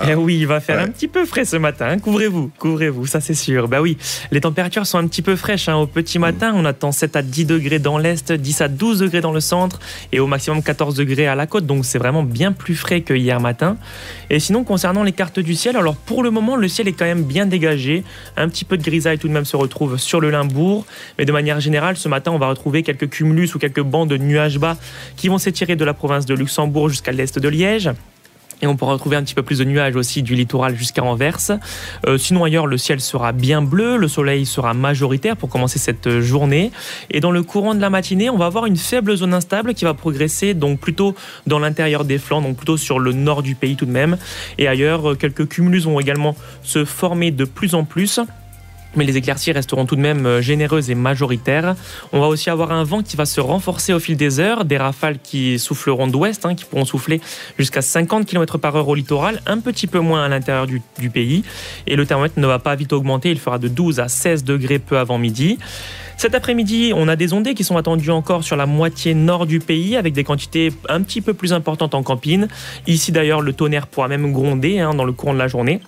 Eh oui, il va faire un petit peu frais ce matin. Hein. Couvrez-vous, ça c'est sûr. Bah oui, les températures sont un petit peu fraîches. Hein. Au petit matin, on attend 7 à 10 degrés dans l'est, 10 à 12 degrés dans le centre et au maximum 14 degrés à la côte. Donc c'est vraiment bien plus frais que hier matin. Et sinon, concernant les cartes du ciel, alors pour le moment, le ciel est quand même bien dégagé. Un petit peu de grisaille tout de même se retrouve sur le Limbourg. Mais de manière générale, ce matin, on va retrouver quelques cumulus ou quelques bancs de nuages bas qui vont s'étirer de la province de Luxembourg jusqu'à l'est de Liège. Et on pourra retrouver un petit peu plus de nuages aussi du littoral jusqu'à Anvers. Sinon ailleurs, le ciel sera bien bleu, le soleil sera majoritaire pour commencer cette journée. Et dans le courant de la matinée, on va avoir une faible zone instable qui va progresser donc plutôt dans l'intérieur des flancs, donc plutôt sur le nord du pays tout de même. Et ailleurs, quelques cumulus vont également se former de plus en plus. Mais les éclaircies resteront tout de même généreuses et majoritaires. On va aussi avoir un vent qui va se renforcer au fil des heures, des rafales qui souffleront d'ouest, qui pourront souffler jusqu'à 50 km/h au littoral, un petit peu moins à l'intérieur du pays. Et le thermomètre ne va pas vite augmenter, il fera de 12 à 16 degrés peu avant midi. Cet après-midi, on a des ondées qui sont attendues encore sur la moitié nord du pays, avec des quantités un petit peu plus importantes en campine. Ici d'ailleurs, le tonnerre pourra même gronder dans le courant de la journée.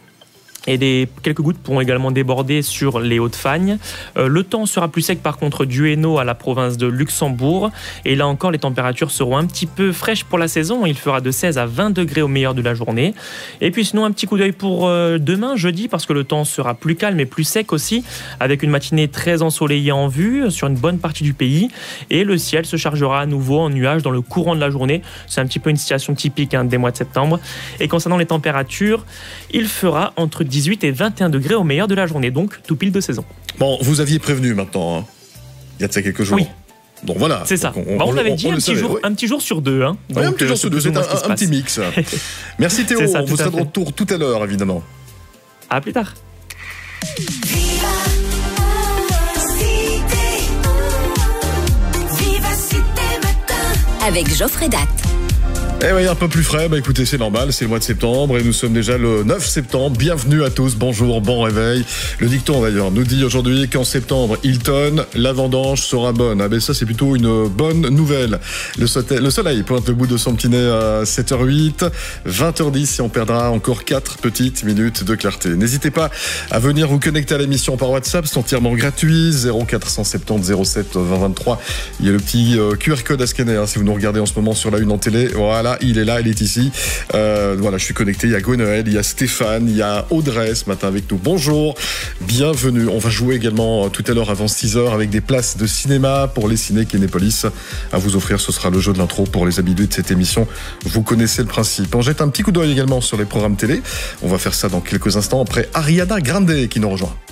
Et quelques gouttes pourront également déborder sur les Hauts-de-Fagne. Le temps sera plus sec par contre du Hainaut à la province de Luxembourg. Et là encore, les températures seront un petit peu fraîches pour la saison. Il fera de 16 à 20 degrés au meilleur de la journée. Et puis sinon, un petit coup d'œil pour demain, jeudi, parce que le temps sera plus calme et plus sec aussi, avec une matinée très ensoleillée en vue sur une bonne partie du pays. Et le ciel se chargera à nouveau en nuages dans le courant de la journée. C'est un petit peu une situation typique des mois de septembre. Et concernant les températures, il fera entre 18 et 21 degrés au meilleur de la journée, donc tout pile de saison. Bon, vous aviez prévenu maintenant, il y a de ça quelques jours. Oui. Donc voilà. C'est ça. On l'avait dit, un petit jour sur deux. Donc, un petit jour sur deux, c'est un petit mix. Merci Théo, on vous sera de retour tout à l'heure, évidemment. À plus tard. Avec Geoffrey Datt. Eh oui, un peu plus frais, écoutez, c'est normal, c'est le mois de septembre et nous sommes déjà le 9 septembre. Bienvenue à tous, bonjour, bon réveil. Le dicton d'ailleurs nous dit aujourd'hui qu'en septembre, il tonne, la vendange sera bonne. Ah ben ça c'est plutôt une bonne nouvelle. Le soleil pointe le bout de son petit nez à 7h08, 20h10 et on perdra encore 4 petites minutes de clarté. N'hésitez pas à venir vous connecter à l'émission par WhatsApp, c'est entièrement gratuit, 0470 07 2023. Il y a le petit QR code à scanner si vous nous regardez en ce moment sur la une en télé. Voilà. Il est là, il est ici. Voilà, je suis connecté. Il y a Gwenaël, il y a Stéphane, il y a Audrey ce matin avec nous. Bonjour, bienvenue. On va jouer également tout à l'heure avant 6h avec des places de cinéma pour les ciné Kinépolis à vous offrir. Ce sera le jeu de l'intro pour les habitués de cette émission. Vous connaissez le principe. On jette un petit coup d'œil également sur les programmes télé. On va faire ça dans quelques instants après Ariana Grande qui nous rejoint.